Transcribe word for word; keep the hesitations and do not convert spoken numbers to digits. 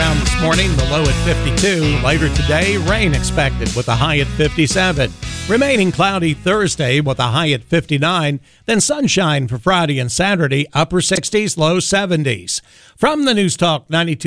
around this morning, the low at fifty-two. Later today, rain expected with a high at fifty-seven. Remaining cloudy Thursday with a high at fifty-nine. Then sunshine for Friday and Saturday, upper sixties, low seventies. From the News Talk ninety-two